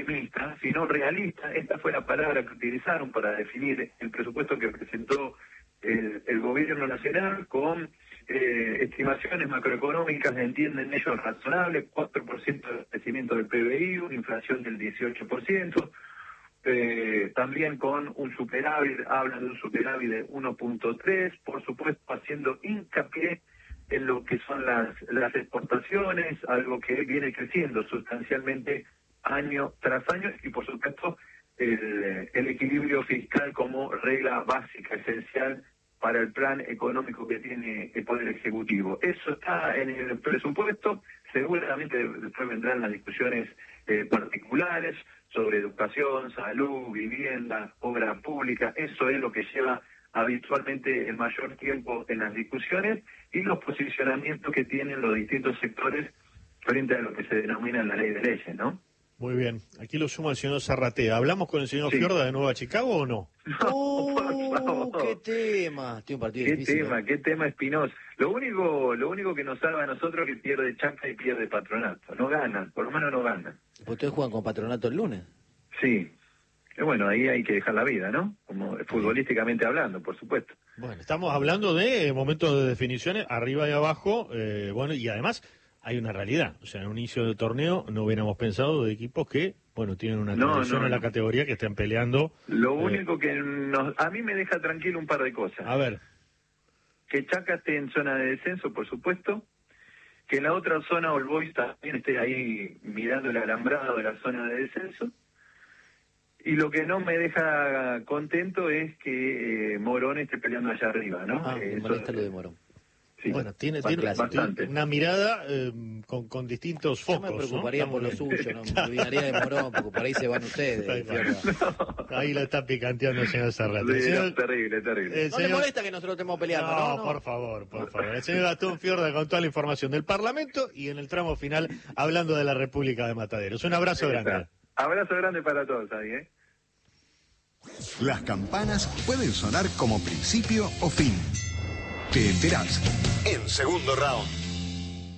optimista, sino realista. Esta fue la palabra que utilizaron para definir el presupuesto que presentó el gobierno nacional, con estimaciones macroeconómicas, entienden ellos, razonables: 4% de crecimiento del PBI, una inflación del 18%, también con un superávit, hablan de un superávit de 1.3, por supuesto haciendo hincapié en lo que son las exportaciones, algo que viene creciendo sustancialmente año tras año, y por supuesto el equilibrio fiscal como regla básica, esencial para el plan económico que tiene el Poder Ejecutivo. Eso está en el presupuesto. Seguramente después vendrán las discusiones particulares sobre educación, salud, vivienda, obra pública. Eso es lo que lleva habitualmente el mayor tiempo en las discusiones, y los posicionamientos que tienen los distintos sectores frente a lo que se denomina la ley de leyes, ¿no? Muy bien, aquí lo sumo al señor Zarratea. ¿Hablamos con el señor Fiorda de Nueva Chicago o no? ¡Qué tema! Tiene un partido difícil. Qué tema espinoso. Lo único que nos salva a nosotros es que pierde Chaca y pierde Patronato. No ganan, por lo menos no ganan. ¿Ustedes juegan con Patronato el lunes? Sí. Bueno, ahí hay que dejar la vida, ¿no? Como futbolísticamente hablando, por supuesto. Bueno, estamos hablando de momentos de definiciones, arriba y abajo, bueno, y además hay una realidad. O sea, en un inicio de torneo no hubiéramos pensado de equipos que, bueno, tienen una tradición en la categoría, que estén peleando. Lo único que a mí me deja tranquilo un par de cosas. A ver. Que Chaca esté en zona de descenso, por supuesto. Que en la otra zona All Boys también esté ahí mirando el alambrado de la zona de descenso. Y lo que no me deja contento es que Morón esté peleando allá arriba, ¿no? Me molesta lo de Morón. Sí, bueno, tiene bastante. una mirada con distintos focos. Yo me preocuparía, ¿no? Por lo suyo, ¿no? Me olvidaría de Morón, porque por ahí se van ustedes. No. Ahí la está picanteando el señor Zarrate. Sí, terrible. No le molesta que nosotros estemos peleando, ¿no? No, por favor. El señor Gastón Fiorda con toda la información del Parlamento y en el tramo final hablando de la República de Mataderos. Un abrazo grande. Abrazo grande para todos ahí, ¿eh? Las campanas pueden sonar como principio o fin. Te enterás en Segundo Round.